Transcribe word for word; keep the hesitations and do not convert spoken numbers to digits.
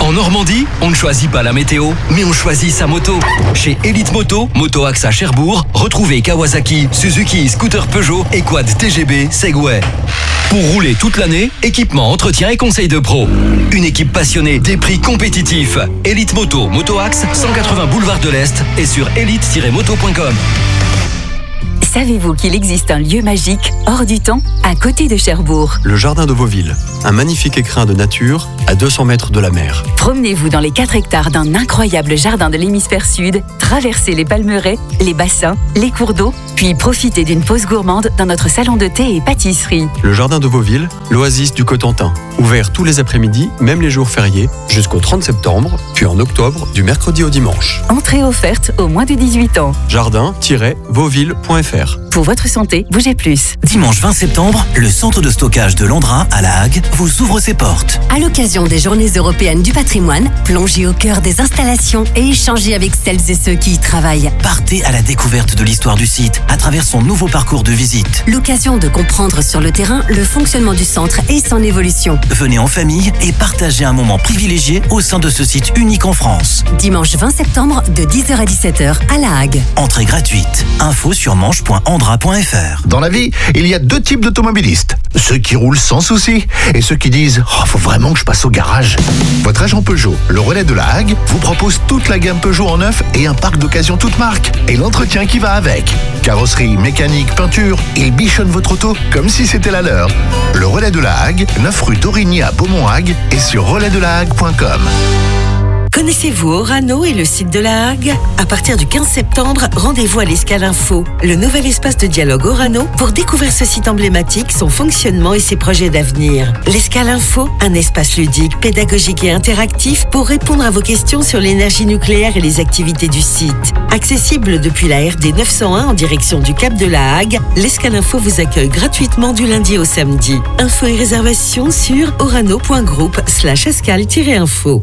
En Normandie, on ne choisit pas la météo, mais on choisit sa moto. Chez Elite Moto, Moto Axe à Cherbourg, retrouvez Kawasaki, Suzuki, scooter Peugeot et quad T G B, Segway. Pour rouler toute l'année, équipement, entretien et conseils de pro. Une équipe passionnée, des prix compétitifs. Elite Moto, Moto Axe, cent quatre-vingts boulevard de l'Est et sur elite tiret moto point com. Savez-vous qu'il existe un lieu magique, hors du temps, à côté de Cherbourg? Le jardin de Vauville, un magnifique écrin de nature à deux cents mètres de la mer. Promenez-vous dans les quatre hectares d'un incroyable jardin de l'hémisphère sud, traversez les palmeraies, les bassins, les cours d'eau, puis profitez d'une pause gourmande dans notre salon de thé et pâtisserie. Le jardin de Vauville, l'oasis du Cotentin, ouvert tous les après-midi, même les jours fériés, jusqu'au trente septembre, puis en octobre, du mercredi au dimanche. Entrée offerte aux moins de dix-huit ans. jardin tiret vauville point f r. Pour votre santé, bougez plus. Dimanche vingt septembre, le centre de stockage de Landrin à La Hague vous ouvre ses portes. À l'occasion des Journées européennes du patrimoine, plongez au cœur des installations et échangez avec celles et ceux qui y travaillent. Partez à la découverte de l'histoire du site à travers son nouveau parcours de visite. L'occasion de comprendre sur le terrain le fonctionnement du centre et son évolution. Venez en famille et partagez un moment privilégié au sein de ce site unique en France. Dimanche vingt septembre de dix heures à dix-sept heures à La Hague. Entrée gratuite. Info sur manche point andra point f r. Dans la vie, il y a deux types d'automobilistes. Ceux qui roulent sans souci et ceux qui disent oh, « faut vraiment que je passe au garage ». Votre agent Peugeot, le relais de La Hague, vous propose toute la gamme Peugeot en neuf et un parc d'occasion toute marque. Et l'entretien qui va avec. Carrosserie, mécanique, peinture, ils bichonnent votre auto comme si c'était la leur. Le relais de La Hague, neuf rue d'Origny à Beaumont-Hague et sur relais de la hague point com. Connaissez-vous Orano et le site de La Hague? À partir du quinze septembre, rendez-vous à l'Escale Info, le nouvel espace de dialogue Orano, pour découvrir ce site emblématique, son fonctionnement et ses projets d'avenir. L'Escale Info, un espace ludique, pédagogique et interactif pour répondre à vos questions sur l'énergie nucléaire et les activités du site. Accessible depuis la R D neuf cent un en direction du Cap de La Hague, l'Escale Info vous accueille gratuitement du lundi au samedi. Infos et réservations sur orano point group slash escale-info.